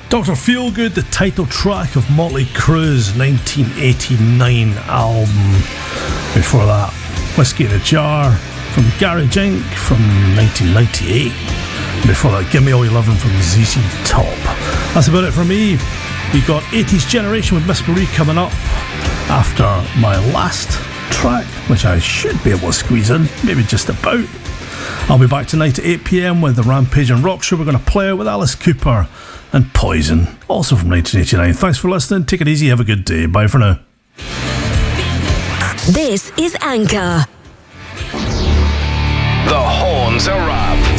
Dr. Feelgood, the title track of Motley Crue's 1989 album. Before that, Whiskey in a Jar from Garage Inc. from 1998. Before that, Give Me All Your Lovin' from ZZ Top. That's about it for me. We got 80s Generation with Miss Marie coming up after my last track, which I should be able to squeeze in, maybe just about. I'll be back tonight at 8 p.m. with the Rampage and Rock Show. We're going to play it with Alice Cooper and Poison, also from 1989. Thanks for listening. Take it easy. Have a good day. Bye for now. This is Anchor. The horns are up.